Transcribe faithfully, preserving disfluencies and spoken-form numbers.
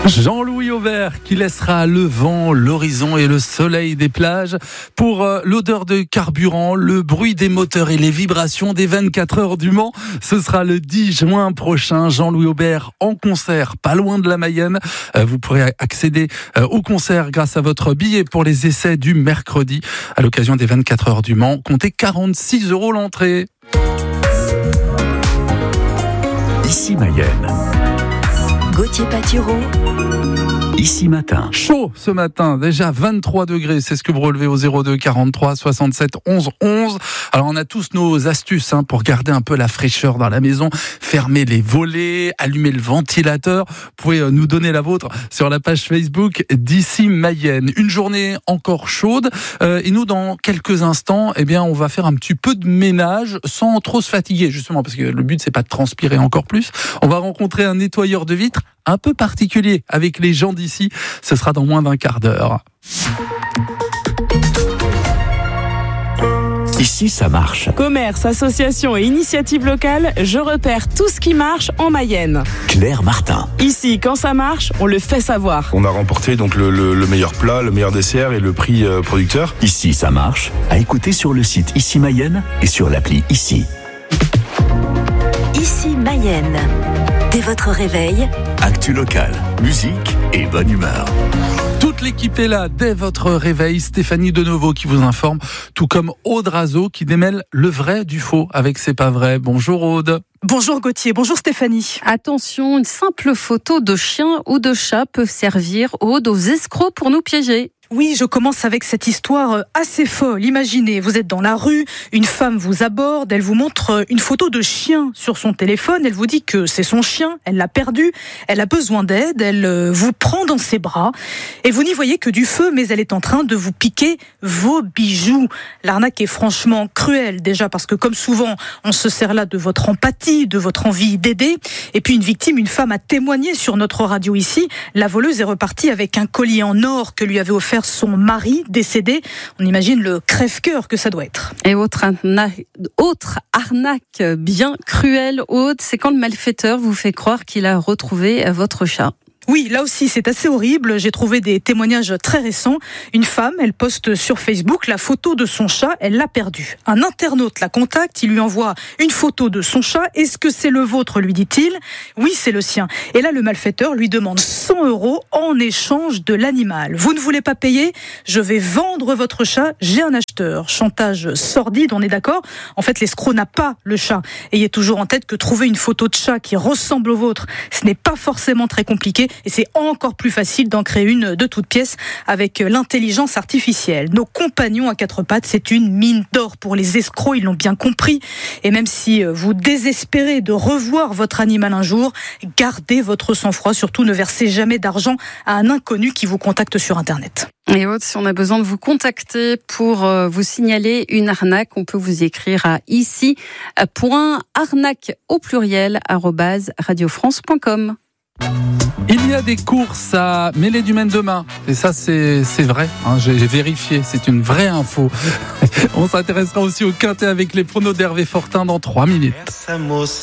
Jean-Louis Aubert qui laissera le vent, l'horizon et le soleil des plages pour euh, l'odeur de carburant, le bruit des moteurs et les vibrations des vingt-quatre heures du Mans. Ce sera le dix juin prochain. Jean-Louis Aubert en concert, pas loin de la Mayenne. Euh, vous pourrez accéder euh, au concert grâce à votre billet pour les essais du mercredi à l'occasion des vingt-quatre heures du Mans. Comptez quarante-six euros l'entrée. Ici Mayenne. Gauthier Patureau. Ici matin. Chaud ce matin, déjà vingt-trois degrés, c'est ce que vous relevez au zéro deux quarante-trois soixante-sept onze onze. Alors on a tous nos astuces hein, pour garder un peu la fraîcheur dans la maison, fermer les volets, allumer le ventilateur. Vous pouvez nous donner la vôtre sur la page Facebook d'Ici Mayenne. Une journée encore chaude euh, et nous dans quelques instants, eh bien on va faire un petit peu de ménage sans trop se fatiguer justement parce que le but c'est pas de transpirer encore plus. On va rencontrer un nettoyeur de vitres un peu particulier avec les gens d'ici. Ce sera dans moins d'un quart d'heure. Ici, ça marche. Commerce, association et initiative locale, je repère tout ce qui marche en Mayenne. Claire Martin. Ici, quand ça marche, on le fait savoir. On a remporté donc le, le, le meilleur plat, le meilleur dessert et le prix euh, producteur. Ici, ça marche. À écouter sur le site Ici Mayenne et sur l'appli Ici. Ici Mayenne. Dès votre réveil, Actu local, musique et bonne humeur. Toute l'équipe est là dès votre réveil. Stéphanie Denovo qui vous informe, tout comme Aude Razo qui démêle le vrai du faux avec C'est pas vrai. Bonjour Aude. Bonjour Gauthier, bonjour Stéphanie. Attention, une simple photo de chien ou de chat peut servir, Aude, aux escrocs pour nous piéger. Oui, je commence avec cette histoire assez folle. Imaginez, vous êtes dans la rue, une femme vous aborde, elle vous montre une photo de chien sur son téléphone, elle vous dit que c'est son chien, elle l'a perdu, elle a besoin d'aide, elle vous prend dans ses bras et vous n'y voyez que du feu, mais elle est en train de vous piquer vos bijoux. L'arnaque est franchement cruelle, déjà parce que comme souvent, on se sert là de votre empathie, de votre envie d'aider. Et puis une victime, une femme a témoigné sur notre radio ici. La voleuse est repartie avec un collier en or que lui avait offert son mari décédé. On imagine le crève-cœur que ça doit être. Et autre arnaque, autre arnaque bien cruelle, Aude, c'est quand le malfaiteur vous fait croire qu'il a retrouvé votre chat. Oui, là aussi, c'est assez horrible. J'ai trouvé des témoignages très récents. Une femme, elle poste sur Facebook la photo de son chat, elle l'a perdu. Un internaute la contacte, il lui envoie une photo de son chat. Est-ce que c'est le vôtre, lui dit-il. Oui, c'est le sien. Et là, le malfaiteur lui demande cent euros en échange de l'animal. Vous ne voulez pas payer ? Je vais vendre votre chat, j'ai un acheteur. Chantage sordide, on est d'accord ? En fait, l'escroc n'a pas le chat. Ayez toujours en tête que trouver une photo de chat qui ressemble au vôtre, ce n'est pas forcément très compliqué. Et c'est encore plus facile d'en créer une de toutes pièces avec l'intelligence artificielle. Nos compagnons à quatre pattes, c'est une mine d'or pour les escrocs, ils l'ont bien compris. Et même si vous désespérez de revoir votre animal un jour, gardez votre sang-froid. Surtout, ne versez jamais d'argent à un inconnu qui vous contacte sur Internet. Et Aude, si on a besoin de vous contacter pour vous signaler une arnaque, on peut vous écrire à ici point arnaque au pluriel arobase radiofrance point com. Il y a des courses à Mêlée du Maine demain. Et ça, c'est, c'est vrai. Hein, j'ai, j'ai vérifié. C'est une vraie info. On s'intéressera aussi au quintet avec les pronos d'Hervé Fortin dans trois minutes.